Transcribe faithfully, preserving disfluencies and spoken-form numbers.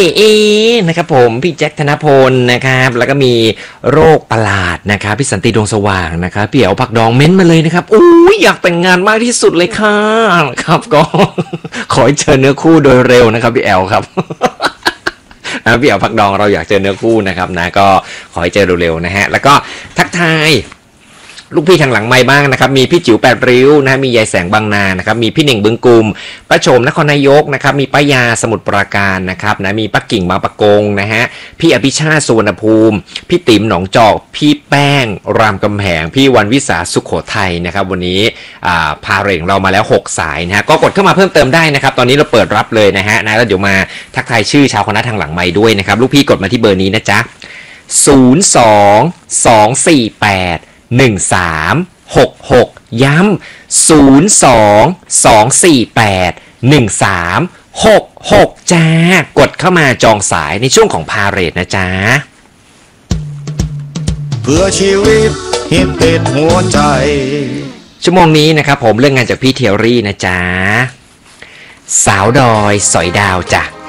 เอนะครับผมพี่แจ็คธนพลนะครับแล้วก็มีโรคประหลาดนะครับพี่สันติดวงสว่างนะครับพี่เอ๋วผักดองเม้นมาเลยนะครับอุ้ยอยากแต่งงานมากที่สุดเลยค่ะครับก็ขอเชิญเนื้อคู่โดยเร็วนะครับพี่เอ๋วครับนะพี่เอ๋วผักดองเราอยากเจอเนื้อคู่นะครับนะก็ขอให้เจอเร็วๆนะฮะแล้วก็ทักทายลูกพี่ทางหลังไม้บ้างนะครับมีพี่จิ๋วแปดริ้วนะมียายแสงบางนานะครับมีพี่หนึ่งบึงกุมป้าโฉมนครนายกนะครับมีป้ายาสมุทรปราการนะครับนะมีป้ากิ่งบางปะกงนะฮะพี่อภิชาติสุวรรณภูมิพี่ติ๋มหนองจอกพี่แป้งรามกำแหงพี่วันวิสาสุขโขทัยนะครับวันนี้พาเร่งเรามาแล้วหกสายนะฮะก็กดเข้ามาเพิ่มเติมได้นะครับตอนนี้เราเปิดรับเลยนะฮะนะแล้วเดี๋ยวมาทักทายชื่อชาวคณะทางหลังไม้ด้วยนะครับลูกพี่กดมาที่เบอร์นี้นะจ๊ะศูนย์ สอง สอง สี่ แปด หนึ่ง สาม หก หกย้ำศูนย์ สอง สอง สี่ แปด หนึ่ง สาม หก หกจ้ากดเข้ามาจองสายในช่วงของพาเรดนะจ๊ะเพื่อชีวิตฮิตติดหัวใจชั่วโมงนี้นะครับผมเรื่องงานจากพี่เทียรี่นะจ๊ะสาวดอยสอยดาวจ้ะ